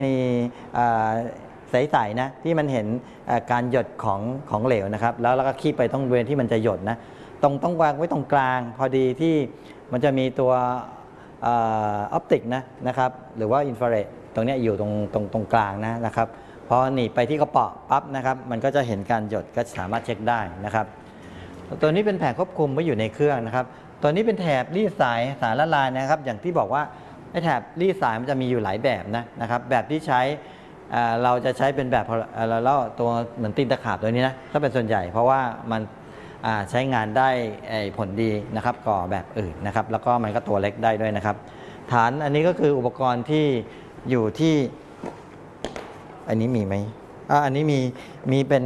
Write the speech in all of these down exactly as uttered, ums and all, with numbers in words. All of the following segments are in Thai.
มีใสๆนะที่มันเห็นการหยดของของเหลวนะครับแล้วเราก็คีบไปตรงบริเวณที่มันจะหยดนะตรงต้องวางไว้ตรงกลางพอดีที่มันจะมีตัวออปติกนะนะครับหรือว่าอินฟราเรดตรงนี้อยู่ตรงตรงตรงกลางนะนะครับพอหนีบไปที่กระเป๋าปั๊บนะครับมันก็จะเห็นการหยดก็สามารถเช็คได้นะครับตัวนี้เป็นแผงควบคุมไว้อยู่ในเครื่องนะครับตัวนี้เป็นแถบรีดสายสารละลายนะครับอย่างที่บอกว่าไอ้แถบรีดสายมันจะมีอยู่หลายแบบนะนะครับแบบที่ใช้เราจะใช้เป็นแบบเราตัวเหมือนตีนตะขาบตัวนี้นะถ้าเป็นส่วนใหญ่เพราะว่ามันใช้งานได้ผลดีนะครับก่อแบบอื่นนะครับแล้วก็มันก็ตัวเล็กได้ด้วยนะครับฐานอันนี้ก็คืออุปกรณ์ที่อยู่ที่อันนี้มีไหมอ่าอันนี้มีมีเป็น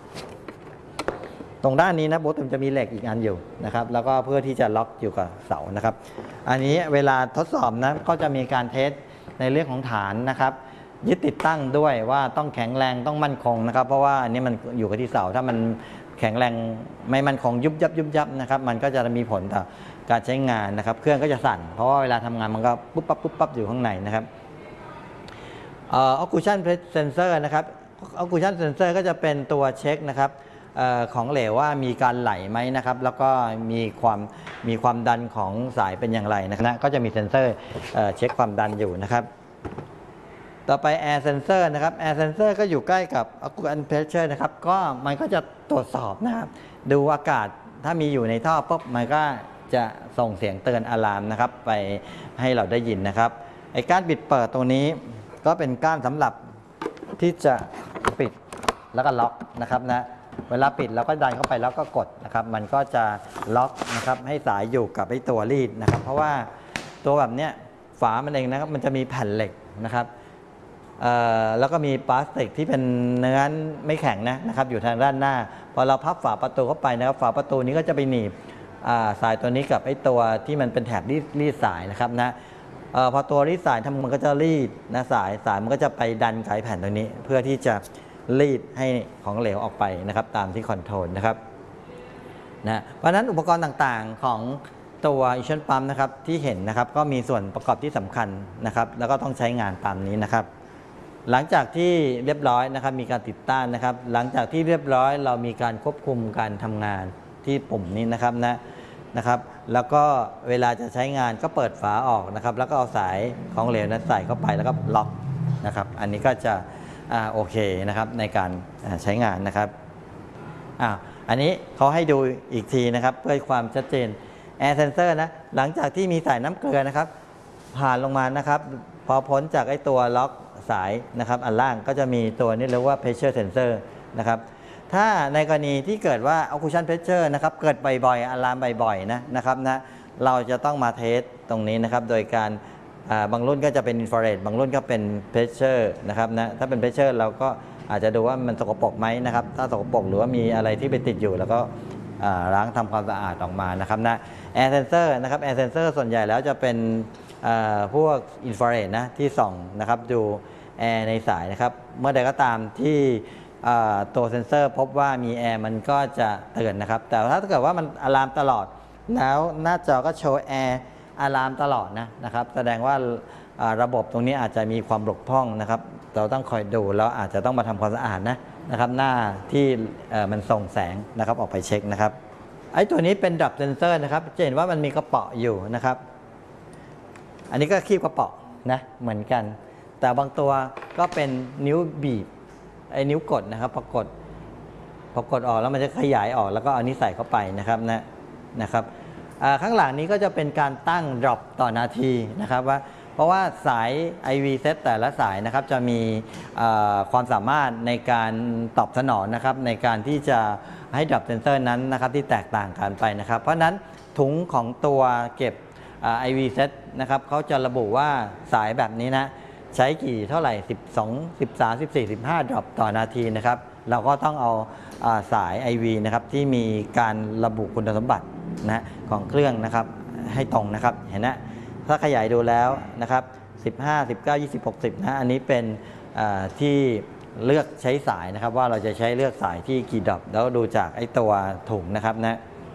ตรงด้านนี้นะโบตุมจะมีเหล็กอีกอันอยู่นะครับแล้วก็เพื่อที่จะล็อกอยู่กับเสานะครับอันนี้เวลาทดสอบนะก็จะมีการเทสในเรื่องของฐานนะครับยึดติดตั้งด้วยว่าต้องแข็งแรงต้องมั่นคงนะครับเพราะว่าอันนี้มันอยู่กับที่เสาถ้ามันแข็งแรงไม่มั่นคงยุบยับยุบยับนะครับมันก็จะมีผลต่อการใช้งานนะครับเครื่องก็จะสั่นเพราะว่าเวลาทำงานมันก็ปุ๊บปั๊บปุ๊บปั๊บอยู่ข้างในนะครับเอ่อ occlusion sensor นะครับ occlusion sensor ก็จะเป็นตัวเช็คนะครับของเหลวว่ามีการไหลไหมนะครับแล้วก็มีความมีความดันของสายเป็นอย่างไรนะครับก็จะมีเซ็นเซอร์เช็คความดันอยู่นะครับต่อไป air sensor นะครับ air sensor ก็อยู่ใกล้กับ occlusion pressure นะครับก็มันก็จะตรวจสอบนะครับดูอากาศถ้ามีอยู่ในท่อปุ๊บมันก็จะส่งเสียงเตือนอะลามนะครับไปให้เราได้ยินนะครับไอ้การปิดเปิดตรงนี้ก็เป็นก้านสำหรับที่จะปิดแล้วก็ล็อกนะครับนะเวลาปิดเราก็ดันเข้าไปแล้วก็กดนะครับมันก็จะล็อกนะครับให้สายอยู่กับไอ้ตัวรีดนะครับเพราะว่าตัวแบบเนี้ยฝามันเองนะครับมันจะมีแผ่นเหล็กนะครับแล้วก็มีพลาสติกที่เป็นเนื้อไม่แข็งนะนะครับอยู่ทางด้านหน้าพอเราพับฝาประตูเข้าไปนะครับฝาประตูนี้ก็จะไปหนีบสายตัวนี้กับไอ้ตัวที่มันเป็นแถบรีดสายนะครับนะพอตัวรีดสายทำมันก็จะรีดนะสายสายมันก็จะไปดันไขแผ่นตัวนี้เพื่อที่จะรีดให้ของเหลวออกไปนะครับตามที่คอนโทรลนะครับนะเพราะฉะนั้นอุปกรณ์ต่างๆของตัวอิชันปั๊มนะครับที่เห็นนะครับก็มีส่วนประกอบที่สำคัญนะครับแล้วก็ต้องใช้งานตามนี้นะครับหลังจากที่เรียบร้อยนะครับมีการติดตั้งนะครับหลังจากที่เรียบร้อยเรามีการควบคุมการทำงานที่ปุ่มนี้นะครับนะนะครับแล้วก็เวลาจะใช้งานก็เปิดฝาออกนะครับแล้วก็เอาสายของเหลวนั้นใส่เข้าไปแล้วก็ล็อกนะครับอันนี้ก็จะอ่าโอเคนะครับในการใช้งานนะครับอ่าอันนี้เขาให้ดูอีกทีนะครับเพื่อความชัดเจน Air Sensor นะหลังจากที่มีสายน้ำเกลือนะครับผ่านลงมานะครับพอพ้นจากไอ้ตัวล็อกสายนะครับอันล่างก็จะมีตัวนี้เรียกว่า Pressure Sensor นะครับถ้าในกรณีที่เกิดว่า Occlusion Pressure นะครับเกิดบ่อยๆอะลามบ่อยๆนะนะครับนะเราจะต้องมาเทสตรงนี้นะครับโดยการบางรุ่นก็จะเป็นอินฟราเรดบางรุ่นก็เป็นเพรสเชอร์นะครับนะถ้าเป็นเพรสเชอร์เราก็อาจจะดูว่ามันสกปรกไหมนะครับถ้าสกปรกหรือว่ามีอะไรที่ไปติดอยู่แล้วก็ล้างทำความสะอาดออกมานะครับนะแอร์เซนเซอร์นะครับแอร์เซนเซอร์ส่วนใหญ่แล้วจะเป็นพวกอินฟราเรดนะที่ส่องนะครับดูแอร์ในสายนะครับเมื่อใดก็ตามที่ตัวเซนเซอร์พบว่ามีแอร์มันก็จะเตือนนะครับแต่ถ้าเกิดว่ามันอะลามตลอดแล้วหน้าจอก็โชว์แอร์อะลามตลอดนะนะครับแสดงว่าระบบตรงนี้อาจจะมีความบกพร่องนะครับเราต้องคอยดูแล้วอาจจะต้องมาทำความสะอาดนะนะครับหน้าที่มันส่งแสงนะครับออกไปเช็คนะครับไอ้ตัวนี้เป็นดับเซนเซอร์นะครับจะเห็นว่ามันมีกระเป๋ออยู่นะครับอันนี้ก็คีบกระเป๋อนะเหมือนกันแต่บางตัวก็เป็นนิ้วบีบไอ้นิ้วกดนะครับพอกดพอกดออกแล้วมันจะขยายออกแล้วก็เอานี้ใส่เข้าไปนะครับนะนะครับข้างหลังนี้ก็จะเป็นการตั้ง drop ต่อนาทีนะครับว่าเพราะว่าสาย ไอ วี set แต่ละสายนะครับจะมีความสามารถในการตอบสนองนะครับในการที่จะให้ drop sensor นั้นนะครับที่แตกต่างกันไปนะครับเพราะนั้นถุงของตัวเก็บ ไอ วี set นะครับเขาจะระบุว่าสายแบบนี้นะใช้กี่เท่าไหร่สิบสอง สิบสาม สิบสี่ สิบห้า drop ต่อนาทีนะครับเราก็ต้องเอาสาย ไอ วี นะครับที่มีการระบุคุณสมบัตินะของเครื่องนะครับให้ตรงนะครับเห็นนะถ้าขยายดูแล้วนะครับสิบห้า สิบเก้า ยี่สิบ หกสิบนะอันนี้เป็นที่เลือกใช้สายนะครับว่าเราจะใช้เลือกสายที่กี่ดรอปแล้วดูจากไอ้ตัวถุงนะครับนะ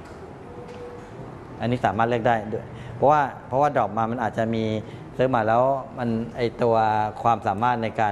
อันนี้สามารถเลือกได้ด้วยเพราะว่าเพราะว่าดรอปมามันอาจจะมีซื้อมาแล้วมันไอ้ตัวความสามารถในการ